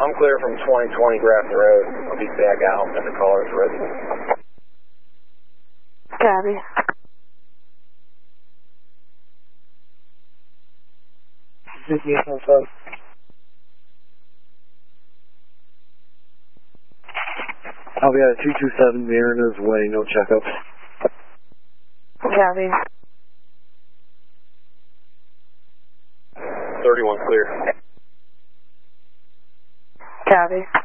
I'm clear from 2020 Grafton Road. I'll be back out when the caller's ready. Copy. I'll be at 227 Mariner's Way, no checkups. Copy. 31 clear. Copy.